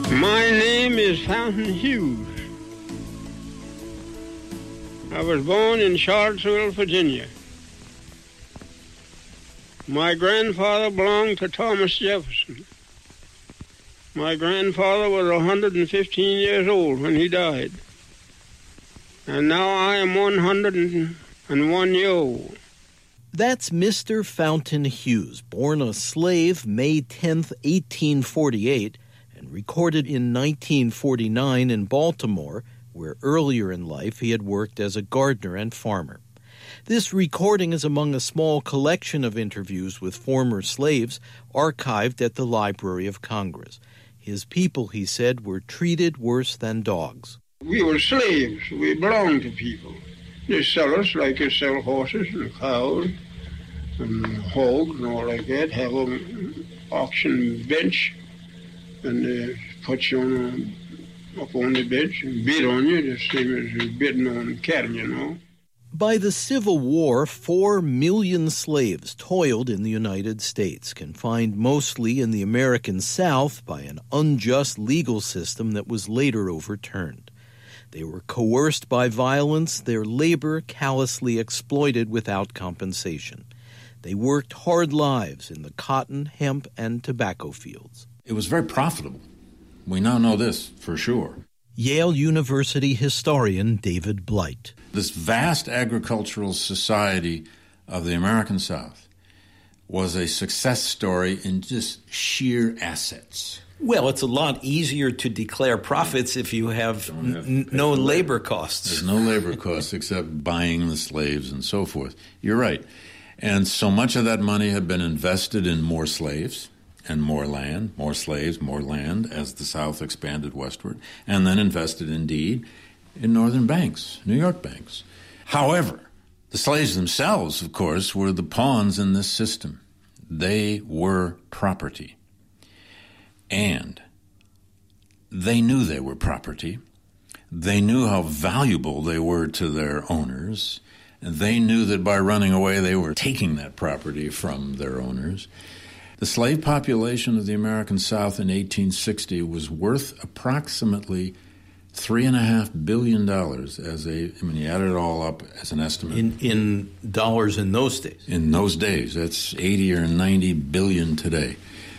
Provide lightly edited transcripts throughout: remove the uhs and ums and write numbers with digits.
My name is Fountain Hughes. I was born in Charlottesville, Virginia. My grandfather belonged to Thomas Jefferson. My grandfather was 115 years old when he died. And now I am 101 years old. That's Mr. Fountain Hughes, born a slave May 10th, 1848, and recorded in 1949 in Baltimore, where earlier in life he had worked as a gardener and farmer. This recording is among a small collection of interviews with former slaves archived at the Library of Congress. His people, he said, were treated worse than dogs. We were slaves. We belonged to people. They sell us like they sell horses and cows and hogs and all like that, have an auction bench, and they put you up on the bench and bid on you, the same as bidding on cattle, you know. By the Civil War, 4 million slaves toiled in the United States, confined mostly in the American South by an unjust legal system that was later overturned. They were coerced by violence, their labor callously exploited without compensation. They worked hard lives in the cotton, hemp, and tobacco fields. It was very profitable. We now know this for sure. Yale University historian David Blight. This vast agricultural society of the American South was a success story in just sheer assets. Well, it's a lot easier to declare profits if you have no labor costs. There's no labor costs except buying the slaves and so forth. You're right. And so much of that money had been invested in more slaves and more land, more slaves, more land as the South expanded westward, and then invested indeed in northern banks, New York banks. However, the slaves themselves, of course, were the pawns in this system. They were property. And they knew they were property. They knew how valuable they were to their owners. And they knew that by running away, they were taking that property from their owners. The slave population of the American South in 1860 was worth approximately $3.5 billion when you add it all up as an estimate. In dollars in those days? In those days. That's 80 or 90 billion today.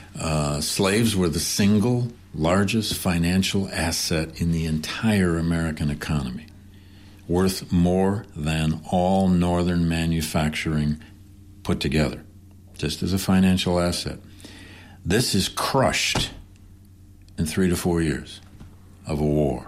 Slaves were the single largest financial asset in the entire American economy, worth more than all northern manufacturing put together, just as a financial asset. This is crushed in 3 to 4 years of a war.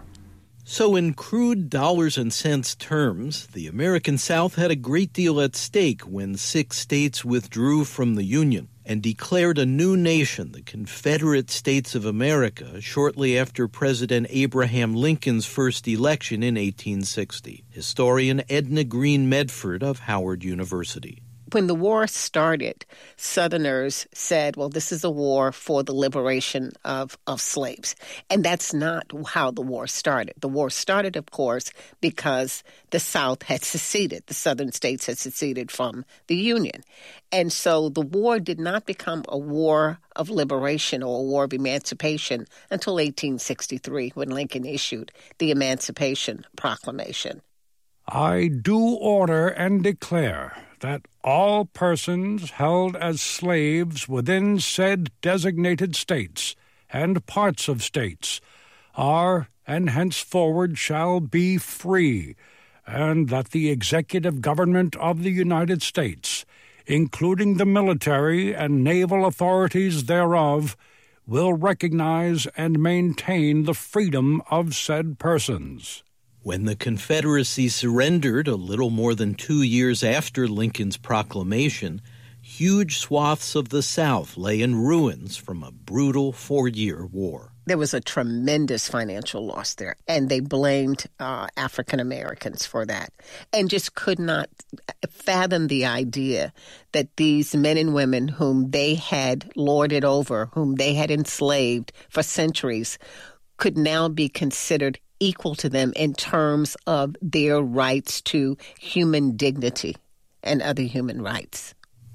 So in crude dollars and cents terms, the American South had a great deal at stake when 6 states withdrew from the Union and declared a new nation, the Confederate States of America, shortly after President Abraham Lincoln's first election in 1860. Historian Edna Green Medford of Howard University. When the war started, Southerners said, well, this is a war for the liberation of slaves. And that's not how the war started. The war started, of course, because the South had seceded. The Southern states had seceded from the Union. And so the war did not become a war of liberation or a war of emancipation until 1863, when Lincoln issued the Emancipation Proclamation. I do order and declare that all persons held as slaves within said designated states and parts of states are and henceforward shall be free, and that the executive government of the United States, including the military and naval authorities thereof, will recognize and maintain the freedom of said persons. When the Confederacy surrendered a little more than 2 years after Lincoln's proclamation, huge swaths of the South lay in ruins from a brutal 4-year war. There was a tremendous financial loss there, and they blamed African Americans for that, and just could not fathom the idea that these men and women whom they had lorded over, whom they had enslaved for centuries, could now be considered equal to them in terms of their rights to human dignity and other human rights.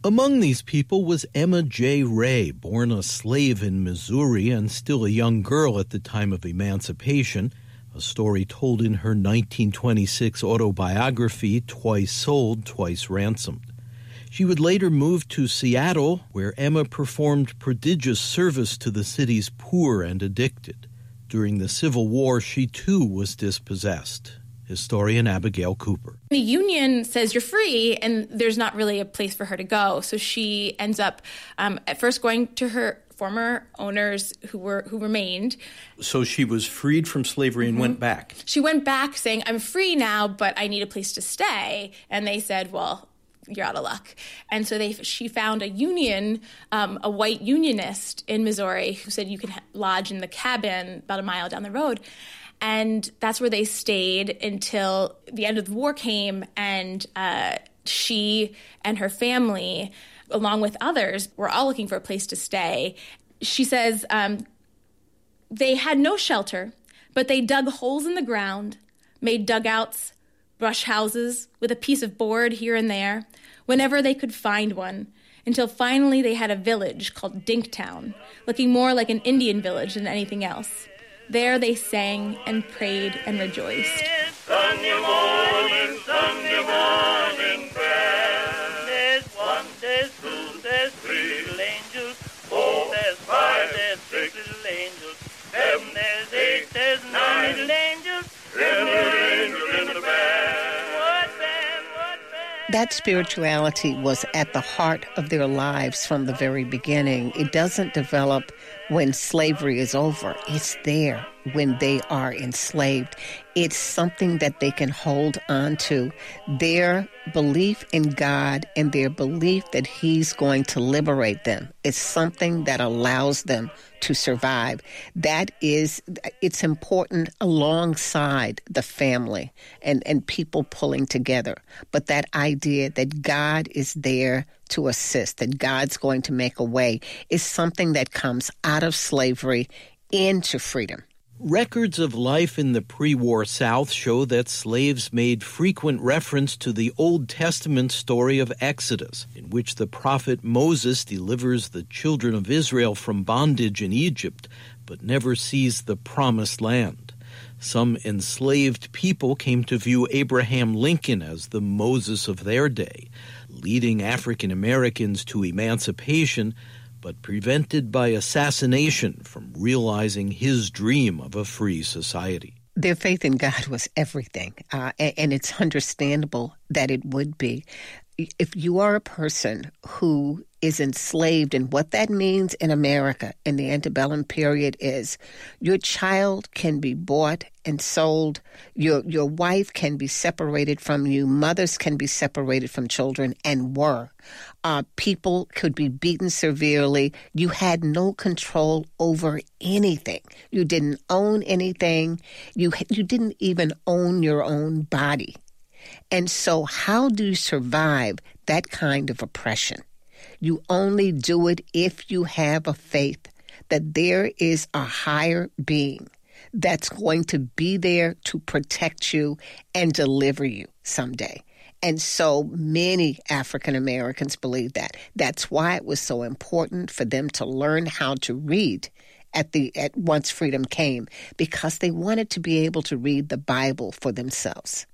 Among these people was Emma J. Ray, born a slave in Missouri and still a young girl at the time of emancipation, a story told in her 1926 autobiography, Twice Sold, Twice Ransomed. She would later move to Seattle, where Emma performed prodigious service to the city's poor and addicted. During the Civil War, she too was dispossessed. Historian Abigail Cooper. The union says you're free, and there's not really a place for her to go. So she ends up at first going to her former owners who remained. So she was freed from slavery and went back. She went back saying, I'm free now, but I need a place to stay. And they said, well, you're out of luck. And so she found a union, a white unionist in Missouri who said you can lodge in the cabin about a mile down the road. And that's where they stayed until the end of the war came, and she and her family, along with others, were all looking for a place to stay. She says they had no shelter, but they dug holes in the ground, made dugouts, brush houses with a piece of board here and there, whenever they could find one, until finally they had a village called Dinktown, looking more like an Indian village than anything else. There they sang and prayed and rejoiced. Sunday morning, prayer. There's one, there's two, there's three little angels. Four, there's five, there's six little angels. Seven, there's eight, there's nine little angels. Ten little angels in the band. What band, what band? That spirituality was at the heart of their lives from the very beginning. It doesn't develop when slavery is over. It's there when they are enslaved. It's something that they can hold on to. Their belief in God and their belief that He's going to liberate them is something that allows them to survive. It's important alongside the family and people pulling together. But that idea that God is there to assist, that God's going to make a way, is something that comes out of slavery into freedom. Records of life in the pre-war South show that slaves made frequent reference to the Old Testament story of Exodus, in which the prophet Moses delivers the children of Israel from bondage in Egypt, but never sees the promised land. Some enslaved people came to view Abraham Lincoln as the Moses of their day, leading African Americans to emancipation, but prevented by assassination from realizing his dream of a free society. Their faith in God was everything, and it's understandable that it would be. If you are a person who is enslaved, and what that means in America in the antebellum period is your child can be bought and sold, your wife can be separated from you, mothers can be separated from children and were. People could be beaten severely. You had no control over anything. You didn't own anything. You didn't even own your own body. And so how do you survive that kind of oppression? You only do it if you have a faith that there is a higher being that's going to be there to protect you and deliver you someday. And so many African Americans believe that. That's why it was so important for them to learn how to read at once freedom came, because they wanted to be able to read the Bible for themselves.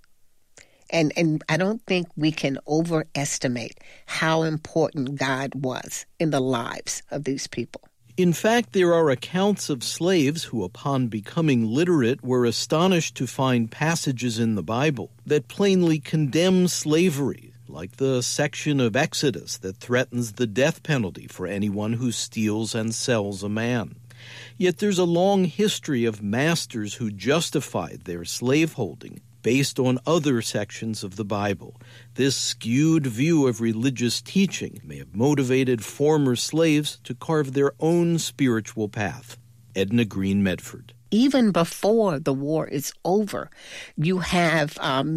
And I don't think we can overestimate how important God was in the lives of these people. In fact, there are accounts of slaves who, upon becoming literate, were astonished to find passages in the Bible that plainly condemn slavery, like the section of Exodus that threatens the death penalty for anyone who steals and sells a man. Yet there's a long history of masters who justified their slaveholding based on other sections of the Bible. This skewed view of religious teaching may have motivated former slaves to carve their own spiritual path. Edna Green Medford. Even before the war is over, you have